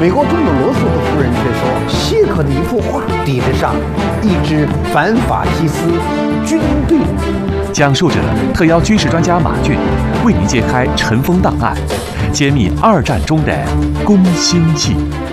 美国总统罗斯福夫人却说，谢克的一幅画抵得上一支反法西斯军队。 讲述者特邀军事专家马骏为您揭开尘封档案，揭秘二战中的攻心计。